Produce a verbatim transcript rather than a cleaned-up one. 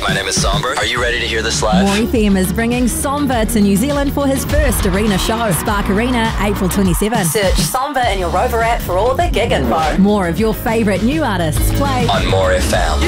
my name is Somber. Are you ready to hear this live? More F M is bringing Somber to New Zealand for his first arena show. Spark Arena, April twenty-seventh. Search Somber in your Rover app for all the gig info. More of your favourite new artists play on More F M.